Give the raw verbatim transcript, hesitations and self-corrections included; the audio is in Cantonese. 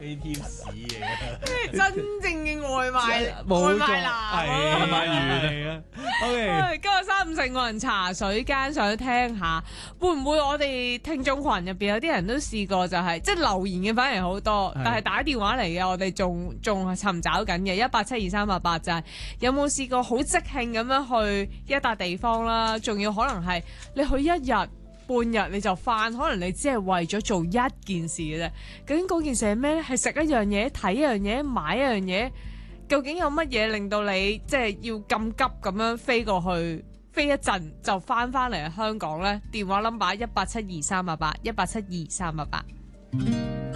俾貼士嚟嘅， 真正嘅外賣外賣男， 係外賣員係啊。OK， 唉今日三五成個人茶水間想聽下，會唔會我哋聽眾群入邊有啲人都試過就係、即係留言嘅反而好多， 係但係打電話嚟嘅我哋仲仲係尋找緊嘅一八七二三八八就係、有冇試過好即興咁樣去一笪地方啦，仲要可能係你去一日。半日你就翻，可能你只係為咗做一件事嘅啫。究竟嗰件事係咩咧？係食一樣嘢、睇一樣嘢、買一樣嘢？究竟有乜嘢令到你即係要咁急咁樣飛過去，飛一陣就翻翻嚟香港咧？電話 number 一八七二三八八，一八七二三八八。